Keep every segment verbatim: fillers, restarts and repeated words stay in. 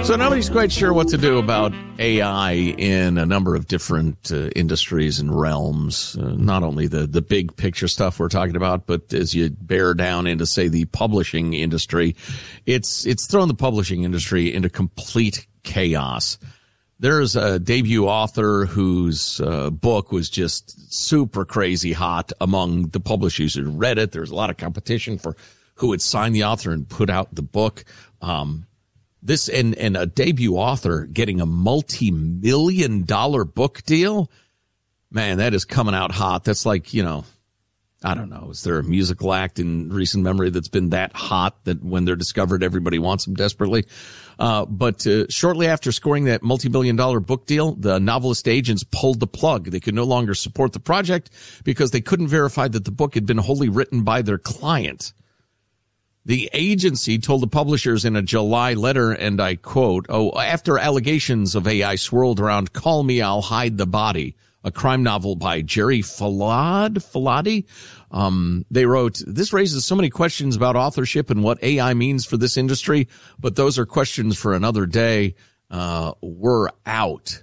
So nobody's quite sure what to do about A I in a number of different uh, industries and realms. Uh, not only the, the big picture stuff we're talking about, but as you bear down into, say, the publishing industry, it's it's thrown the publishing industry into complete chaos. There's a debut author whose uh, book was just super crazy hot among the publishers who read it. There's a lot of competition for who would sign the author and put out the book. Um, this and, and a debut author getting a multi-million dollar book deal. Man, that is coming out hot. That's like, you know, I don't know. Is there a musical act in recent memory that's been that hot that when they're discovered, everybody wants them desperately? Uh, but uh, shortly after scoring that multi-billion dollar book deal, the novelist agents pulled the plug. They could no longer support the project because they couldn't verify that the book had been wholly written by their client. The agency told the publishers in a July letter, and I quote, "Oh, after allegations of A I swirled around Call Me, I'll Hide the Body, a crime novel by Jerry Falad, Faladi. Um, they wrote, this raises so many questions about authorship and what A I means for this industry, but those are questions for another day. Uh, we're out."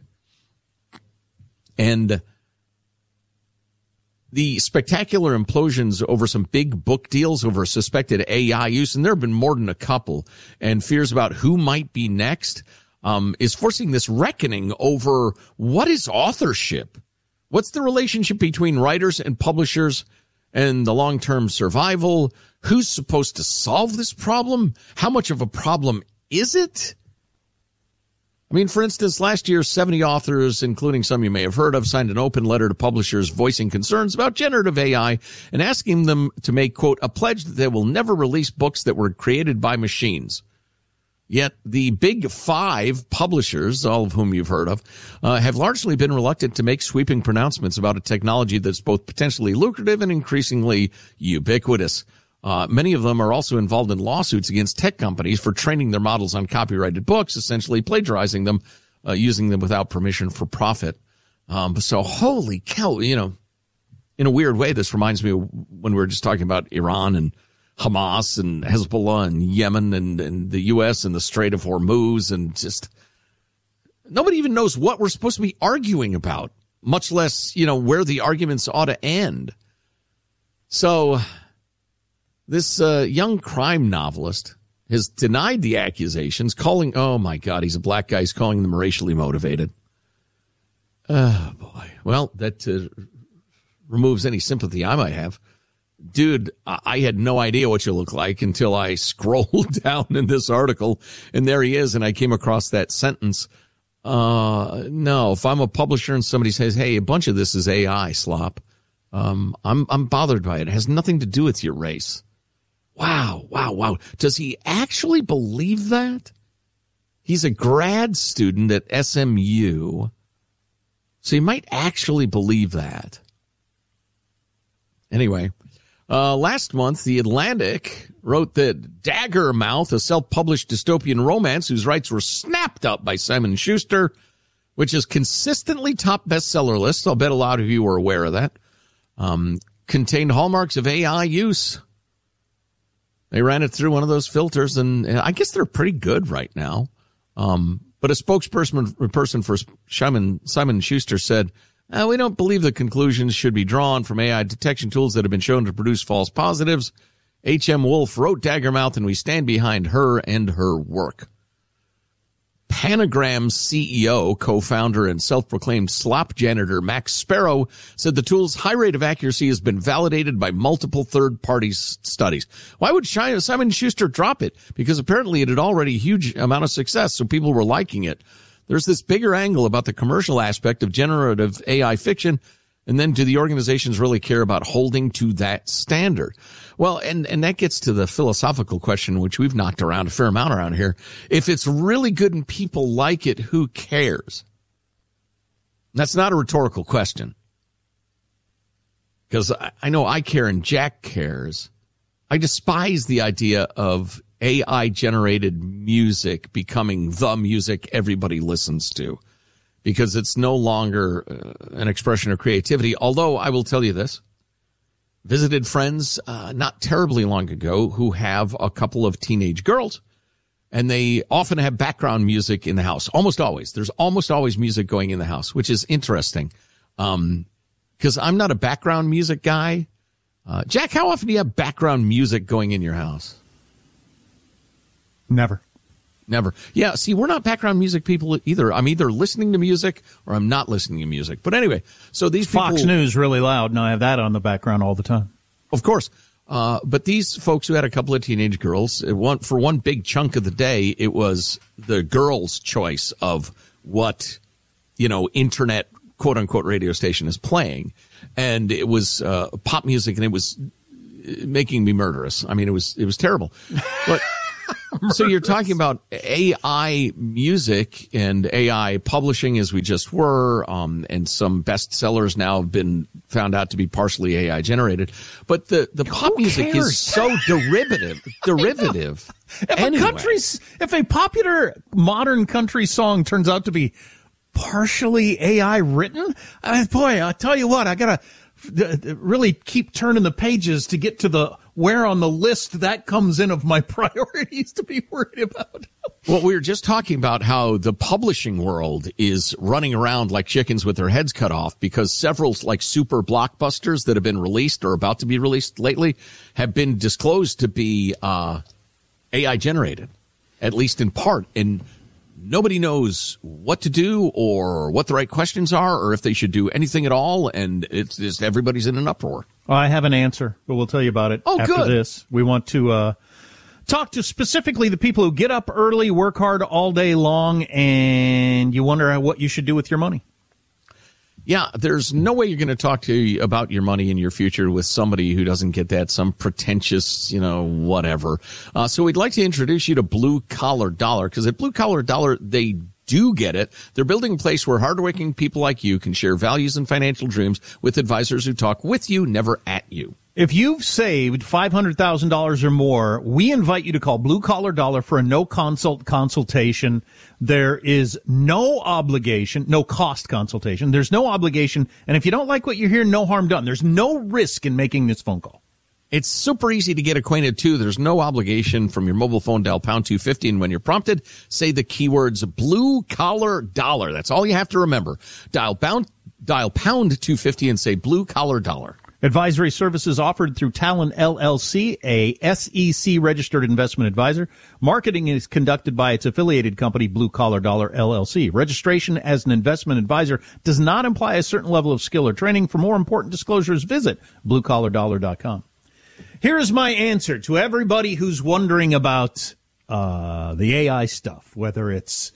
And the spectacular implosions over some big book deals over suspected A I use, and there have been more than a couple, and fears about who might be next, um, is forcing this reckoning over what is authorship? What's the relationship between writers and publishers and the long-term survival? Who's supposed to solve this problem? How much of a problem is it? I mean, for instance, last year, seventy authors, including some you may have heard of, signed an open letter to publishers voicing concerns about generative A I and asking them to make, quote, a pledge that they will never release books that were created by machines. Yet the big five publishers, all of whom you've heard of, uh, have largely been reluctant to make sweeping pronouncements about a technology that's both potentially lucrative and increasingly ubiquitous. Uh, many of them are also involved in lawsuits against tech companies for training their models on copyrighted books, essentially plagiarizing them, uh, using them without permission for profit. Um, so holy cow, you know, in a weird way, this reminds me of when we were just talking about Iran and Hamas and Hezbollah and Yemen and, and the U S and the Strait of Hormuz, and just nobody even knows what we're supposed to be arguing about, much less, you know, where the arguments ought to end. So this uh, young crime novelist has denied the accusations, calling, oh my God, he's a black guy, he's calling them racially motivated. Oh boy. Well, that uh, removes any sympathy I might have. Dude, I had no idea what you look like until I scrolled down in this article, and there he is, and I came across that sentence. Uh, no, if I'm a publisher and somebody says, hey, a bunch of this is A I slop, um, I'm, I'm bothered by it. It has nothing to do with your race. Wow, wow, wow. Does he actually believe that? He's a grad student at S M U, so he might actually believe that. Anyway. Uh, last month, The Atlantic wrote that Daggermouth, a self-published dystopian romance whose rights were snapped up by Simon and Schuster, which is consistently top bestseller lists, I'll bet a lot of you are aware of that, um, contained hallmarks of A I use. They ran it through one of those filters, and I guess they're pretty good right now. Um, but a spokesperson person for Simon, Simon and Schuster said, Uh, we don't believe the conclusions should be drawn from A I detection tools that have been shown to produce false positives. H M. Wolf wrote Daggermouth, and we stand behind her and her work. Panagram's C E O, co-founder, and self-proclaimed slop janitor Max Sparrow said the tool's high rate of accuracy has been validated by multiple third-party studies. Why would Simon and Schuster drop it? Because apparently it had already a huge amount of success, so people were liking it. There's this bigger angle about the commercial aspect of generative A I fiction, and then do the organizations really care about holding to that standard? Well, and, and that gets to the philosophical question, which we've knocked around a fair amount around here. If it's really good and people like it, who cares? That's not a rhetorical question. Because I, I know I care and Jack cares. I despise the idea of A I-generated music becoming the music everybody listens to, because it's no longer uh, an expression of creativity. Although I will tell you this, visited friends uh, not terribly long ago who have a couple of teenage girls, and they often have background music in the house. Almost always. There's almost always music going in the house, which is interesting. Um, because I'm not a background music guy. Uh, Jack, how often do you have background music going in your house? Never. Never. Yeah, see, we're not background music people either. I'm either listening to music or I'm not listening to music. But anyway, so these people... Fox News really loud, and I have that on the background all the time. Of course. Uh, but these folks who had a couple of teenage girls, it one, for one big chunk of the day, it was the girls' choice of what, you know, internet, quote-unquote, radio station is playing. And it was uh, pop music, and it was making me murderous. I mean, it was it was terrible. But... So you're talking about A I music and A I publishing, as we just were, um, and some bestsellers now have been found out to be partially A I generated. But the, the pop Who music cares? is so derivative. derivative. If anyway. a country's, if a popular modern country song turns out to be partially A I written, I, boy, I tell you what, I gotta really keep turning the pages to get to the where on the list that comes in of my priorities to be worried about. Well, we were just talking about how the publishing world is running around like chickens with their heads cut off because several like super blockbusters that have been released or about to be released lately have been disclosed to be uh, A I generated, at least in part. And nobody knows what to do or what the right questions are or if they should do anything at all. And it's just everybody's in an uproar. I have an answer, but we'll tell you about it oh, after good. this. We want to uh, talk to specifically the people who get up early, work hard all day long, and you wonder what you should do with your money. Yeah, there's no way you're going to talk to you about your money in your future with somebody who doesn't get that, some pretentious, you know, whatever. Uh, so we'd like to introduce you to Blue Collar Dollar, because at Blue Collar Dollar, they do get it. They're building a place where hardworking people like you can share values and financial dreams with advisors who talk with you, never at you. If you've saved five hundred thousand dollars or more, we invite you to call Blue Collar Dollar for a no-consult consultation. There is no obligation, no cost consultation. There's no obligation. And if you don't like what you hear, no harm done. There's no risk in making this phone call. It's super easy to get acquainted, too. There's no obligation. From your mobile phone, dial pound two fifty, and when you're prompted, say the keywords Blue Collar Dollar. That's all you have to remember. Dial pound, dial pound two fifty and say Blue Collar Dollar. Advisory services offered through Talon L L C, a S E C-registered investment advisor. Marketing is conducted by its affiliated company, Blue Collar Dollar, L L C. Registration as an investment advisor does not imply a certain level of skill or training. For more important disclosures, visit blue collar dollar dot com. Here is my answer to everybody who's wondering about uh, the A I stuff, whether it's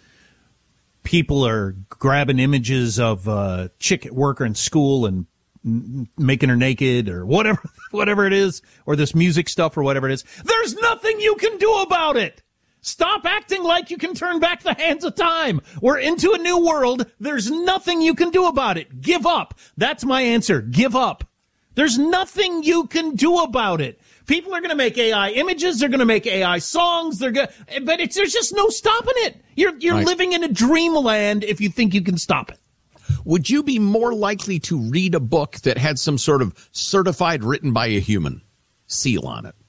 people are grabbing images of a chick at work or in school and making her naked or whatever, whatever it is, or this music stuff or whatever it is. There's nothing you can do about it. Stop acting like you can turn back the hands of time. We're into a new world. There's nothing you can do about it. Give up. That's my answer. Give up. There's nothing you can do about it. People are going to make A I images. They're going to make A I songs. They're going, but it's, there's just no stopping it. You're you're right. living in a dreamland if you think you can stop it. Would you be more likely to read a book that had some sort of certified written by a human seal on it?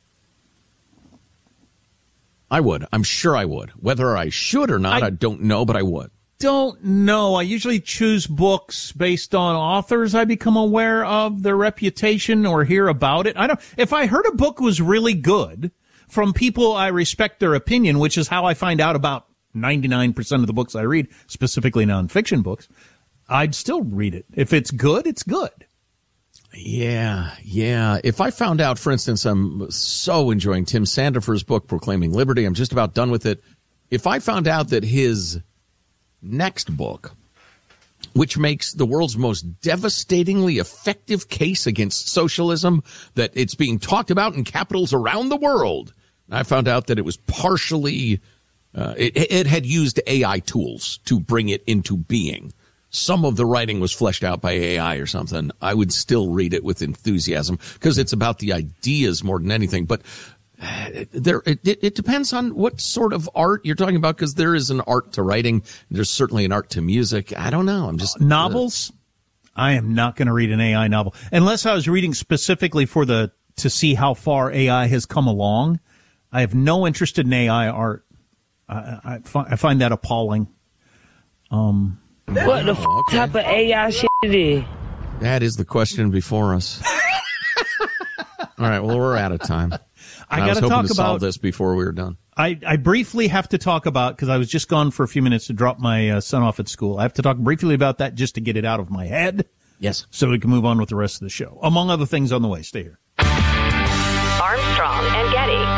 I would. I'm sure I would. Whether I should or not, I, I don't know, but I would. Don't know. I usually choose books based on authors I become aware of, their reputation, or hear about it. I don't. If I heard a book was really good from people I respect their opinion, which is how I find out about ninety-nine percent of the books I read, specifically nonfiction books, I'd still read it. If it's good, it's good. Yeah, yeah. If I found out, for instance, I'm so enjoying Tim Sandifer's book, Proclaiming Liberty. I'm just about done with it. If I found out that his next book, which makes the world's most devastatingly effective case against socialism, that it's being talked about in capitals around the world, I found out that it was partially, uh, it, it had used A I tools to bring it into being. Some of the writing was fleshed out by A I or something. I would still read it with enthusiasm because it's about the ideas more than anything. But uh, there, it, it depends on what sort of art you're talking about, because there is an art to writing. There's certainly an art to music. I don't know. I'm just uh, novels. Uh, I am not going to read an A I novel unless I was reading specifically for the to see how far A I has come along. I have no interest in A I art. I, I, fi- I find that appalling. Um, what the f- oh, okay. type of A I shit it is? That is the question before us. All right, well, we're out of time. I, I was got to hoping talk to about solve this before we were done. I, I briefly have to talk about, because I was just gone for a few minutes to drop my uh, son off at school. I have to talk briefly about that just to get it out of my head. Yes. So we can move on with the rest of the show. Among other things on the way. Stay here. Armstrong and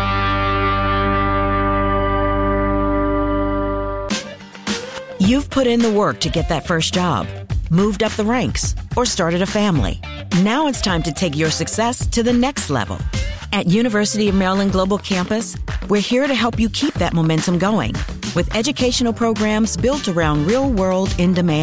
Getty. You've put in the work to get that first job, moved up the ranks, or started a family. Now it's time to take your success to the next level. At University of Maryland Global Campus, we're here to help you keep that momentum going with educational programs built around real-world in-demand